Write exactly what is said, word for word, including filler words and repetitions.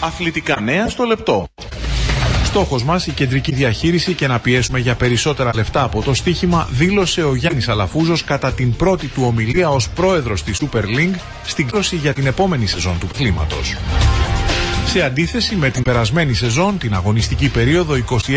Αθλητικά νέα στο λεπτό. Στόχος μας η κεντρική διαχείριση και να πιέσουμε για περισσότερα λεφτά από το στοίχημα, δήλωσε ο Γιάννης Αλαφούζος κατά την πρώτη του ομιλία ως πρόεδρος της Super League στην κλώση για την επόμενη σεζόν του πρωταθλήματος. Σε αντίθεση με την περασμένη σεζόν, την αγωνιστική περίοδο είκοσι